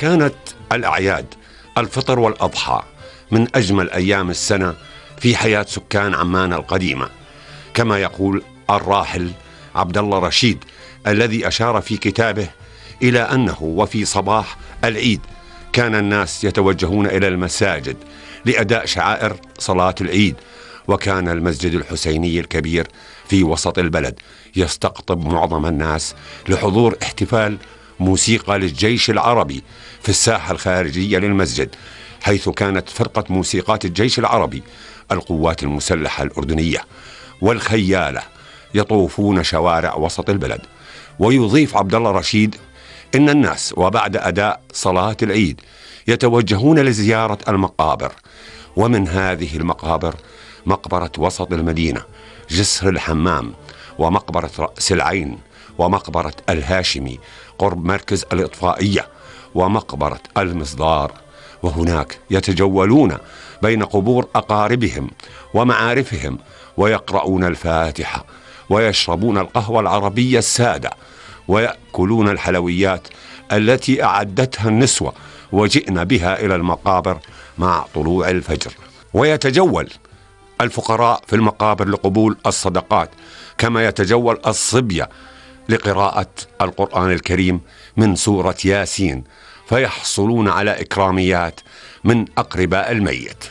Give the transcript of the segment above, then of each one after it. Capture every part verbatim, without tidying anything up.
وكانت الأعياد الفطر والأضحى من أجمل أيام السنة في حياة سكان عمان القديمة، كما يقول الراحل عبد الله رشيد الذي أشار في كتابه إلى أنه وفي صباح العيد كان الناس يتوجهون إلى المساجد لأداء شعائر صلاة العيد، وكان المسجد الحسيني الكبير في وسط البلد يستقطب معظم الناس لحضور احتفال موسيقى للجيش العربي في الساحة الخارجية للمسجد، حيث كانت فرقة موسيقات الجيش العربي القوات المسلحة الأردنية والخيالة يطوفون شوارع وسط البلد. ويضيف عبد الله رشيد إن الناس وبعد أداء صلاة العيد يتوجهون لزيارة المقابر، ومن هذه المقابر مقبرة وسط المدينة، جسر الحمام، ومقبرة رأس العين، ومقبرة الهاشمي قرب مركز الإطفائية، ومقبرة المصدار. وهناك يتجولون بين قبور أقاربهم ومعارفهم ويقرؤون الفاتحة ويشربون القهوة العربية السادة ويأكلون الحلويات التي أعدتها النسوة وجئنا بها إلى المقابر مع طلوع الفجر. ويتجول الفقراء في المقابر لقبول الصدقات، كما يتجول الصبية لقراءة القرآن الكريم من سورة ياسين، فيحصلون على إكراميات من أقرباء الميت.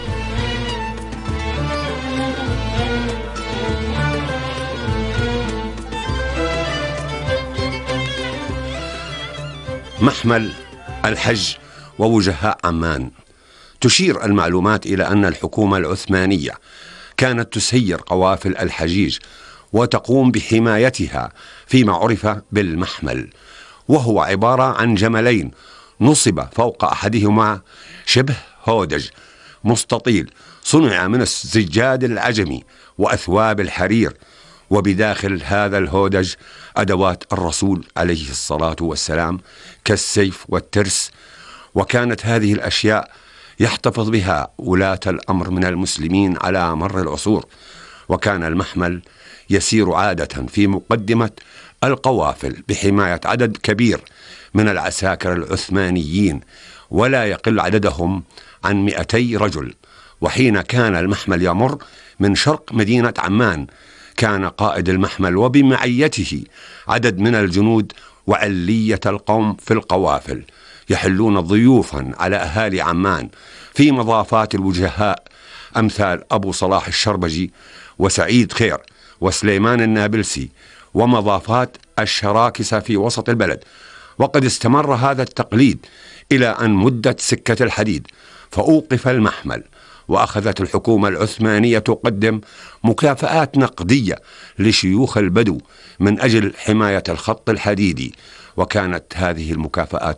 محمل الحج ووجهاء عمان. تشير المعلومات إلى أن الحكومة العثمانية كانت تسير قوافل الحجيج وتقوم بحمايتها فيما عرف بالمحمل، وهو عبارة عن جملين نصب فوق أحدهما شبه هودج مستطيل صنع من الزجاج العجمي وأثواب الحرير، وبداخل هذا الهودج أدوات الرسول عليه الصلاة والسلام كالسيف والترس. وكانت هذه الأشياء يحتفظ بها ولاة الأمر من المسلمين على مر العصور. وكان المحمل يسير عادة في مقدمة القوافل بحماية عدد كبير من العساكر العثمانيين، ولا يقل عددهم عن مئتي رجل. وحين كان المحمل يمر من شرق مدينة عمان، كان قائد المحمل وبمعيته عدد من الجنود وعلية القوم في القوافل يحلون ضيوفا على أهالي عمان في مضافات الوجهاء أمثال أبو صلاح الشربجي وسعيد خير وسليمان النابلسي، ومضافات الشراكسة في وسط البلد. وقد استمر هذا التقليد إلى أن مدت سكة الحديد، فأوقف المحمل، وأخذت الحكومة العثمانية تقدم مكافآت نقدية لشيوخ البدو من أجل حماية الخط الحديدي. وكانت هذه المكافآت